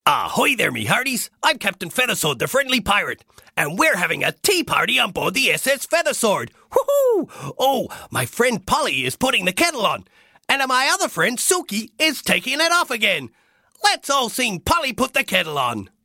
Ahoy there, me hearties. I'm Captain Feathersword, the friendly pirate, and we're having a tea party on board the SS Feathersword. Woohoo! Oh, my friend Polly is putting the kettle on, and my other friend Suki is taking it off again. Let's all sing Polly Put the Kettle On.